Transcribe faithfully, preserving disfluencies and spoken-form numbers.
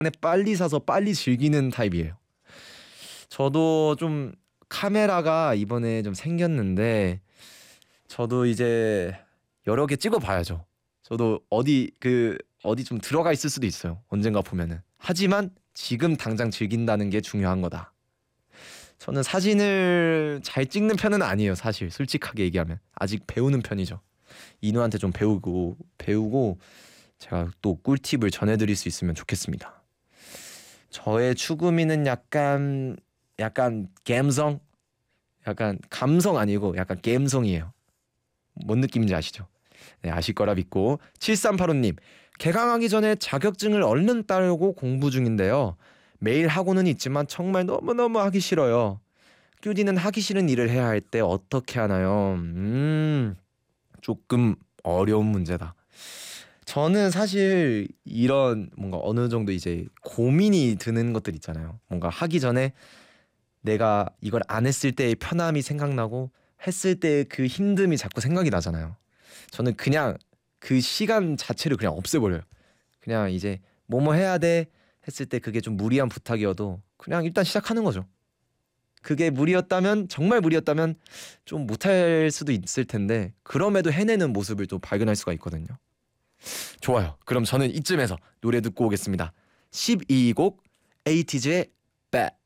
빨리 사서 빨리 즐기는 타입이에요. 저도 좀 카메라가 이번에 좀 생겼는데 저도 이제 여러 개 찍어봐야죠. 저도 어디 그 어디 좀 들어가 있을 수도 있어요. 언젠가 보면은. 하지만 지금 당장 즐긴다는 게 중요한 거다. 저는 사진을 잘 찍는 편은 아니에요. 사실 솔직하게 얘기하면 아직 배우는 편이죠. 인우한테 좀 배우고 배우고 제가 또 꿀팁을 전해드릴 수 있으면 좋겠습니다. 저의 추구미는 약간 약간 감성, 약간 감성 아니고 약간 감성이에요. 뭔 느낌인지 아시죠? 네, 아실 거라 믿고. 칠삼팔오님, 개강하기 전에 자격증을 얼른 따려고 공부 중인데요. 매일 하고는 있지만 정말 너무너무 하기 싫어요. 큐디는 하기 싫은 일을 해야 할 때 어떻게 하나요? 음, 조금 어려운 문제다. 저는 사실 이런 뭔가 어느 정도 이제 고민이 드는 것들 있잖아요. 뭔가 하기 전에 내가 이걸 안 했을 때의 편함이 생각나고 했을 때 그 힘듦이 자꾸 생각이 나잖아요. 저는 그냥 그 시간 자체를 그냥 없애버려요. 그냥 이제 뭐뭐 해야 돼 했을 때 그게 좀 무리한 부탁이어도 그냥 일단 시작하는 거죠. 그게 무리였다면 정말 무리였다면 좀 못할 수도 있을 텐데 그럼에도 해내는 모습을 또 발견할 수가 있거든요. 좋아요. 그럼 저는 이쯤에서 노래 듣고 오겠습니다. 십이 곡 에이티즈의 Bad.